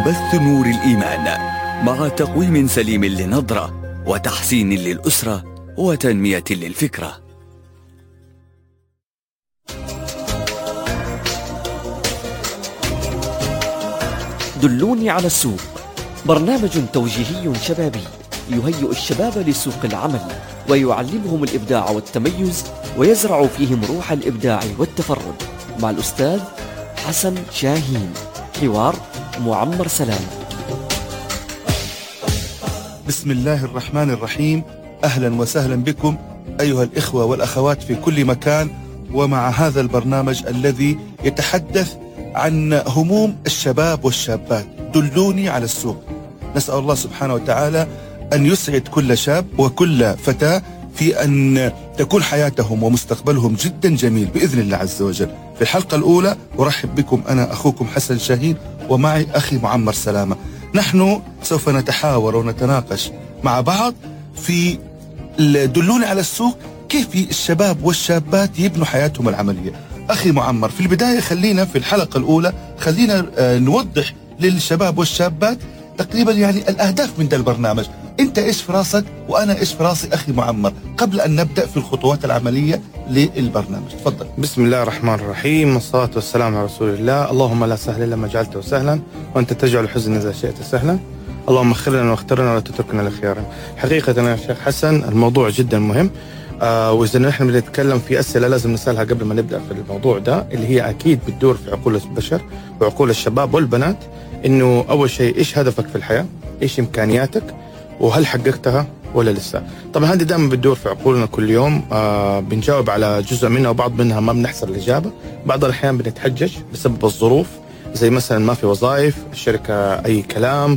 بث نور الإيمان مع تقويم سليم للنظرة وتحسين للأسرة وتنمية للفكرة. دلوني على السوق، برنامج توجيهي شبابي يهيئ الشباب لسوق العمل ويعلمهم الإبداع والتميز ويزرع فيهم روح الإبداع والتفرد، مع الأستاذ حسن شاهين. حوار معمر سلام. بسم الله الرحمن الرحيم. أهلا وسهلا بكم أيها الإخوة والأخوات في كل مكان، ومع هذا البرنامج الذي يتحدث عن هموم الشباب والشابات. دلوني على السوق. نسأل الله سبحانه وتعالى أن يسعد كل شاب وكل فتاة في أن تكون حياتهم ومستقبلهم جدا جميل بإذن الله عز وجل. في الحلقة الأولى أرحب بكم، أنا أخوكم حسن شاهين ومعي أخي معمر سلامة. نحن سوف نتحاور ونتناقش مع بعض في دلوني على السوق، كيف الشباب والشابات يبنوا حياتهم العملية. أخي معمر، في البداية خلينا في الحلقة الأولى نوضح للشباب والشابات تقريبا يعني الأهداف من ده البرنامج. أنت إيش في راسك وأنا إيش في راسي أخي معمر، قبل أن نبدأ في الخطوات العملية للبرنامج. تفضل. بسم الله الرحمن الرحيم، والصلاة والسلام على رسول الله. اللهم لا سهل إلا ما جعلته سهلا وأنت تجعل الحزن إذا شئت سهلا. اللهم اغفر لنا واختر لنا ولا تتركنا لخيارنا. حقيقة يا شيخ حسن الموضوع جدا مهم، وإذا نحن بنتكلم في أسئلة لازم نسألها قبل ما نبدأ في الموضوع ده، اللي هي أكيد بتدور في عقول البشر وعقول الشباب والبنات. إنه أول شيء إيش هدفك في الحياة، إيش إمكانياتك، وهل حققتها ولا لسه. طبعا هذه دائما بتدور في عقولنا كل يوم. بنجاوب على جزء منها وبعض منها ما بنحصل الإجابة. بعض الأحيان بنتحجج بسبب الظروف، زي مثلا ما في وظائف، الشركة أي كلام،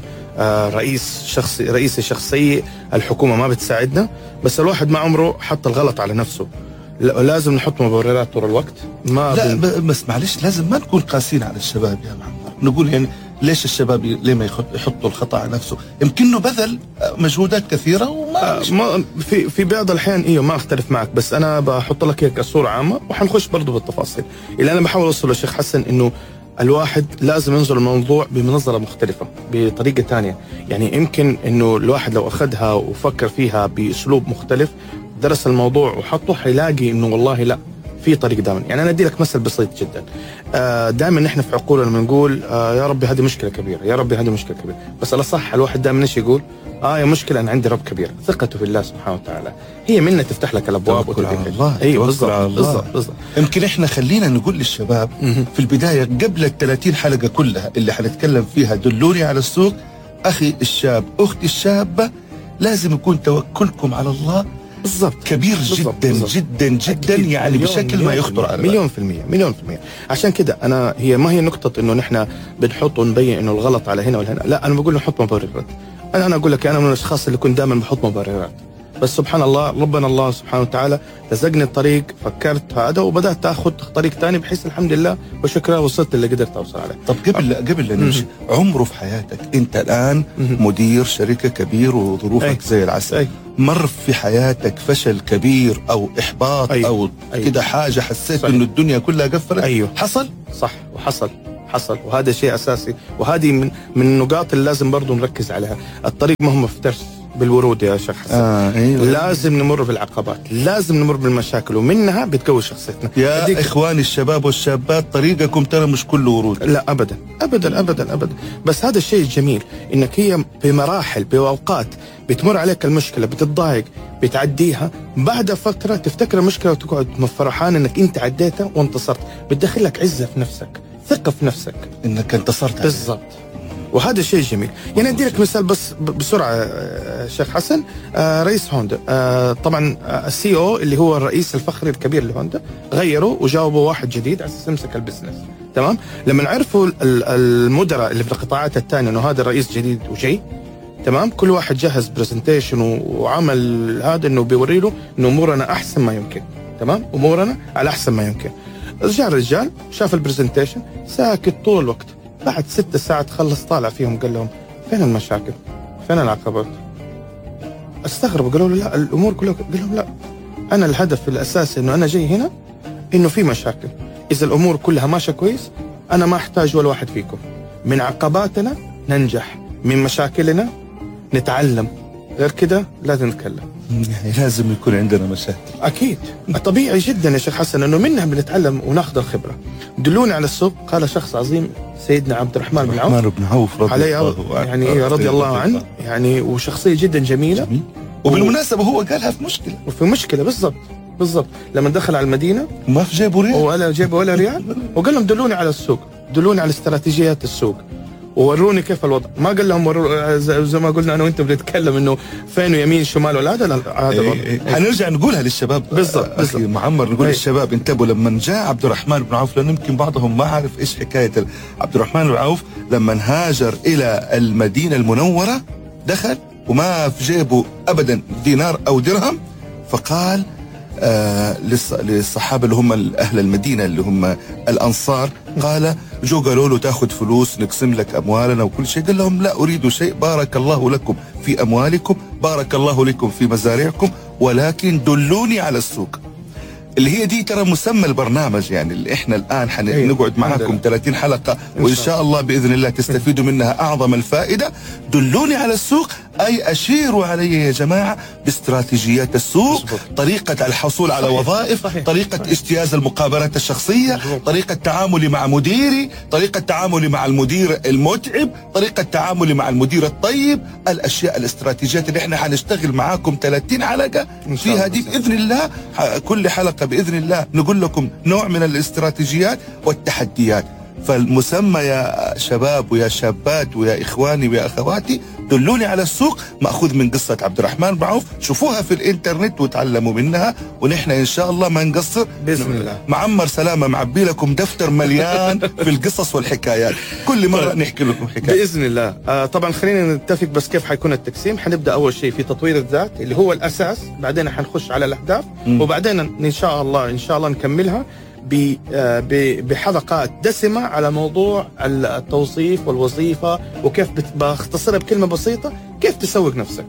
رئيس شخصي، الحكومة ما بتساعدنا. بس الواحد ما عمره حط الغلط على نفسه، لازم نحط مبررات طول الوقت. بس معلش، لازم ما نكون قاسين على الشباب يا معمر. نقول يعني ليش الشباب ليه ما يحطوا الخطأ على نفسه؟ يمكنه بذل مجهودات كثيرة وما في بعض الأحيان ما أختلف معك، بس أنا بحط لك هيك صورة عامة وحنخش برضو بالتفاصيل. اللي أنا بحاول أوصله يا شيخ حسن إنه الواحد لازم ينظر الموضوع بمنظرة مختلفة، بطريقة تانية. يعني يمكن إنه الواحد لو أخذها وفكر فيها بأسلوب مختلف، درس الموضوع وحطه، حيلاقي إنه والله لا، في طريق دائما. يعني أنا أدي لك مثل بسيط جدا. دائما نحن في عقولنا بنقول يا ربي هذه مشكلة كبيرة، يا ربي هذه مشكلة كبيرة. بس الأصح الواحد دائما ايش يقول؟ يا مشكلة أنا عندي رب كبير. ثقته في الله سبحانه وتعالى هي منة تفتح لك الأبواب على الله. أيوة بالضبط. يمكن إحنا خلينا نقول للشباب في البداية قبل 30 حلقة كلها اللي حنتكلم فيها دلوني على السوق، أخي الشاب أختي الشابة، لازم يكون توكلكم على الله بالضبط كبير جدا جدا جدا، يعني بشكل ما يخطر على مليون في المية. عشان كده ما هي نقطة إنه نحن بنحط ونبين إنه الغلط على هنا ولا هنا. لا، أنا بقول نحط مبررات. أنا أقول لك أنا من الأشخاص اللي كنت دائما بحط مبررات، بس سبحان الله ربنا الله سبحانه وتعالى رزقني الطريق، فكرت هذا وبدأت أخذ طريق تاني، بحيث الحمد لله وشكرا وصلت اللي قدرت أوصل عليه. طب قبل لا نمشي، عمره في حياتك أنت الآن مدير شركة كبير وظروفك زي العسل، مر في حياتك فشل كبير أو إحباط أو كده حاجة حسيت إنه الدنيا كلها قفلت؟ حصل؟ صح، وحصل، وهذا شيء أساسي، وهذه من النقاط اللي لازم برضو نركز عليها. الطريق ما هو مفترس بالورود يا شيخ حسن. أيوة. لازم نمر بالعقبات، لازم نمر بالمشاكل، ومنها بتقوي شخصيتنا. يا إخواني الشباب والشابات، طريقكم ترى مش كله ورود. لا أبدا أبدا أبدا أبدا. بس هذا الشيء الجميل إنك هي بمراحل بأوقات بتمر عليك المشكلة، بتتضايق، بتعديها، بعد فترة تفتكر المشكلة وتقعد فرحان إنك أنت عديتها وانتصرت. بتدخلك عزة في نفسك، ثقة في نفسك إنك انتصرت بالضبط. وهذا شيء جميل. يعني أدي لك مثال بس بسرعة شيخ حسن. رئيس هوندا، طبعا السي او اللي هو الرئيس الفخري الكبير لهوندا، غيروا وجاوبوا واحد جديد على اساس يمسك البزنس. تمام. لما عرفوا المدراء اللي في القطاعات الثانية انه هذا الرئيس جديد وجاي، تمام، كل واحد جهز برزنتيشن وعمل هذا انه بيوري له انه امورنا احسن ما يمكن. تمام، امورنا على احسن ما يمكن. رجع الرجال شاف البرزنتيشن ساكت طول الوقت. بعد 6 ساعات خلص طالع فيهم قال لهم فين المشاكل؟ فين العقبات؟ استغربوا، قالوا له لا الامور كلها. قال لهم لا، انا الهدف الاساسي انه انا جاي هنا انه في مشاكل. اذا الامور كلها ماشيه كويس انا ما احتاج ولا واحد فيكم. من عقباتنا ننجح من مشاكلنا نتعلم، غير كده لازم نتكلم. يعني لازم يكون عندنا مشاكل. أكيد طبيعي جدا يا شيخ حسن إنه منها بنتعلم وناخذ الخبرة. دلوني على السوق، قال شخص عظيم سيدنا عبد الرحمن بن عوف رضي الله عنه، يعني رضي الله عنه، يعني وشخصية جدا جميلة. وبالمناسبة هو قالها في مشكلة، وفي مشكلة بالضبط لما دخل على المدينة ما في جيبه ريال ولا جيبه ولا ريال، وقال لهم دلوني على السوق، دلوني على استراتيجيات السوق ووروني كيف الوضع. ما قال لهم زي ما قلنا انا وانت بنتكلم انه فين يمين شمال ولا هذا حنرجع نقولها للشباب. بالضبط معمر، نقول للشباب انتبهوا لما جاء عبد الرحمن بن عوف، لانه يمكن بعضهم ما عارف ايش حكايه عبد الرحمن بن عوف. لما هاجر الى المدينه المنوره دخل وما في جيبه ابدا دينار او درهم، فقال للصحابة اللي هم أهل المدينة اللي هم الأنصار، قال جو قالوا له تأخذ فلوس نقسم لك أموالنا وكل شيء، قال لهم لا أريد شيء، بارك الله لكم في أموالكم، بارك الله لكم في مزارعكم، ولكن دلوني على السوق. اللي هي دي ترى مسمى البرنامج، يعني اللي احنا الآن حنقعد معاكم 30 حلقة وإن شاء الله بإذن الله تستفيدوا منها أعظم الفائدة. دلوني على السوق أي أشيروا علي يا جماعة باستراتيجيات السوق، طريقة الحصول على وظائف، طريقة اجتياز المقابلات الشخصية، طريقة تعاملي مع مديري، طريقة تعاملي مع المدير المتعب، طريقة تعاملي مع المدير الطيب، الأشياء الاستراتيجيات اللي احنا حنشتغل معاكم 30 حلقة فيها دي بإذن الله. كل حلقة بإذن الله نقول لكم نوع من الاستراتيجيات والتحديات. فالمسمى يا شباب ويا شابات ويا إخواني ويا أخواتي دلوني على السوق مأخوذ من قصة عبد الرحمن بن عوف. شوفوها في الإنترنت وتعلموا منها، ونحن إن شاء الله ما نقصر بإذن الله. معمر سلامة معبي لكم دفتر مليان في القصص والحكايات، كل مرة نحكي لكم حكاية بإذن الله. طبعا خلينا نتفق بس كيف حيكون التقسيم. حنبدأ أول شيء في تطوير الذات اللي هو الأساس، بعدين حنخش على الأهداف، وبعدين إن شاء الله نكملها بحلقات دسمة على موضوع التوظيف والوظيفة، وكيف بختصرها بكلمة بسيطة كيف تسوق نفسك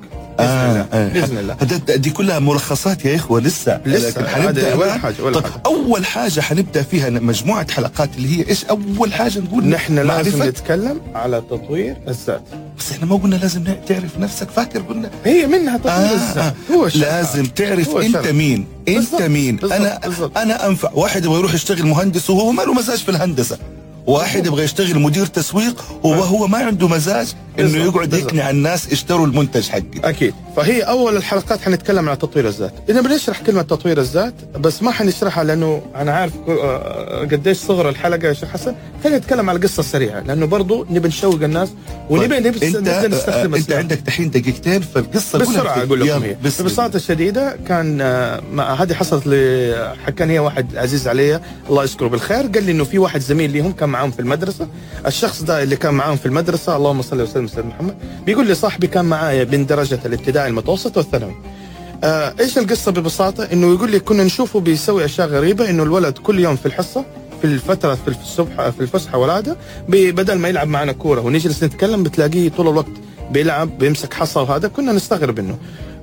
بإذن الله. دي كلها ملخصات يا إخوة لسه لكن حنبدأ ولا حاجة. أول حاجة حنبدأ فيها مجموعة حلقات اللي هي إيش؟ أول حاجة نقول نحن لازم نتكلم على تطوير الذات. بس إحنا ما قلنا لازم تعرف نفسك، فاكر قلنا هي منها تطوير الذات. هو لازم تعرف أنت مين. أنت مين. أنا أنفع واحد يبغى يروح يشتغل مهندس وهو ما له مزاج في الهندسة، واحد يبغى يشتغل مدير تسويق وهو ما عنده مزاج انه يقعد يقنع الناس اشتروا المنتج حقي. اكيد. فهي اول الحلقات حنتكلم عن تطوير الذات. اذا بنشرح كلمه تطوير الذات بس ما حنشرحها لانه انا عارف قديش صغر الحلقه يا شيخ حسن. خلينا نتكلم على القصه السريعه لانه برضو نبي نشوق الناس ونبي نستخدم انت عندك دحين دقيقتين فالقصه بسرعه اقول لكم. هي ببساطه شديده كان هذه حصلت حكاني هي واحد عزيز علي الله يذكره بالخير، قال لي انه في واحد زميل ليهم كان معاهم في المدرسه. الشخص ده اللي كان معاهم في المدرسه اللهم صل وسلم على محمد بيقول لي صاحبي كان معايا بين درجه الابتدائي المتوسط والثانوي. ايش القصه ببساطه؟ انه يقول لي كنا نشوفه بيسوي اشياء غريبه، انه الولد كل يوم في الحصه في الفتره في الصبح في الفسحه والعاده بدل ما يلعب معنا كوره ونيجي نتكلم بتلاقيه طول الوقت بيلعب بيمسك حصى، وهذا كنا نستغرب انه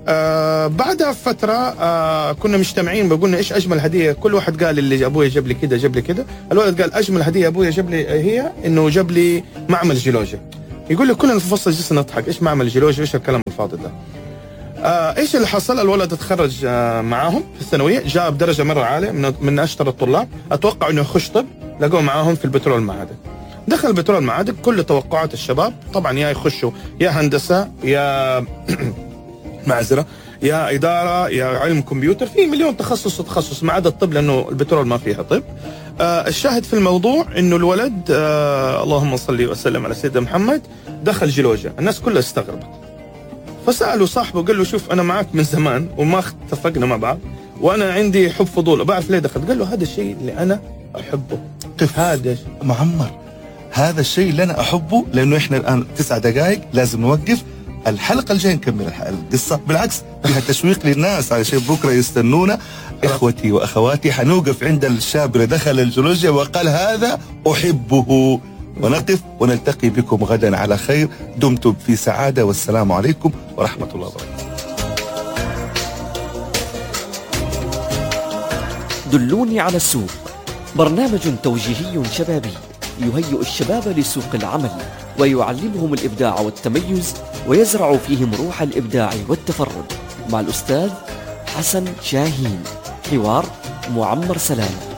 بعدها فترة كنا مجتمعين بقولنا ايش اجمل هدية. كل واحد قال اللي ابويا جاب لي كده جاب لي كده. الولد قال اجمل هدية ابويا جاب لي هي انه جاب لي معمل جيولوجيا. يقول لي كلنا في فصل جلسنا نضحك ايش معمل جيولوجيا ايش الكلام الفاضي ده. ايش اللي حصل؟ الولد اتخرج معاهم في الثانوية، جاب درجة مرة عالية من اشطر الطلاب. اتوقع انه يخش طب، لقوه معاهم في البترول المعادن. دخل البترول المعادن كل توقعات الشباب طبعا يا يخشوا يا هندسة يا معذرة يا إدارة يا علم كمبيوتر، في مليون تخصص ما عدا الطب لأنه البترول ما فيها طب. الشاهد في الموضوع إنه الولد اللهم صل وسلم على سيدنا محمد دخل جيولوجيا. الناس كلها استغربت، فسألوا صاحبه قال له شوف أنا معك من زمان وما اتفقنا مع بعض وأنا عندي حب فضول بعرف ليه دخلت. قال له هذا الشيء اللي أنا أحبه. هذا معمر هذا الشيء اللي أنا أحبه، لأنه إحنا الآن 9 دقائق لازم نوقف. الحلقة الجاية نكمل القصة، بالعكس فيها تشويق للناس علشان بكرة يستنونا. إخوتي وأخواتي حنوقف عند الشاب اللي دخل الجيولوجيا وقال هذا أحبه، ونقف ونلتقي بكم غدا على خير. دمتم في سعادة والسلام عليكم ورحمة الله وبركاته. دلوني على السوق، برنامج توجيهي شبابي يهيئ الشباب لسوق العمل ويعلمهم الإبداع والتميز ويزرع فيهم روح الإبداع والتفرد. مع الأستاذ حسن شاهين. حوار معمر سلام.